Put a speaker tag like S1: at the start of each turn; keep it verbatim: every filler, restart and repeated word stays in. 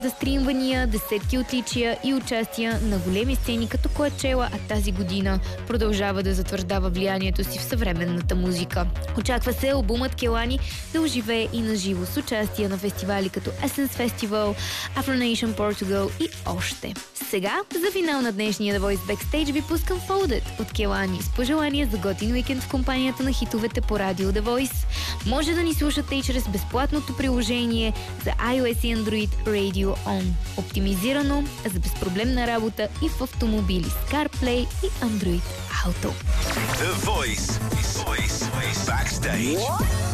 S1: За стримвания, десетки отличия и участия на големи сцени като Коачела, а тази година продължава да затвърждава влиянието си в съвременната музика. Очаква се албумът Келани да оживее и на живо с участие на фестивали като Essence Festival, Afro Nation Portugal и още. Сега, за финал на днешния The Voice Backstage ви пускам Folded от Келани с пожелания за готин уикенд в компанията на хитовете по радио The Voice. Може да ни слушате и чрез безплатното приложение за iOS и Android Radio On. Оптимизирано за безпроблемна работа и в автомобили с CarPlay и Android Auto.
S2: The Voice. Voice. Backstage. What?